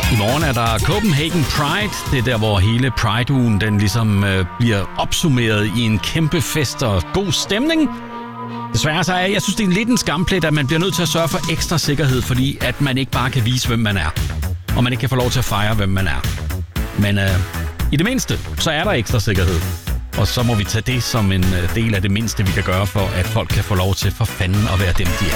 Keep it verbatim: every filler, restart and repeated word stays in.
I morgen er der Copenhagen Pride. Det er der, hvor hele Pride-ugen den ligesom øh, bliver opsummeret i en kæmpe fest og god stemning. Desværre så er jeg synes, det er lidt en skamplet, at man bliver nødt til at sørge for ekstra sikkerhed, fordi at man ikke bare kan vise, hvem man er. Og man ikke kan få lov til at fejre, hvem man er. Men øh, i det mindste, så er der ekstra sikkerhed. Og så må vi tage det som en øh, del af det mindste, vi kan gøre for, at folk kan få lov til for fanden at være dem, de er.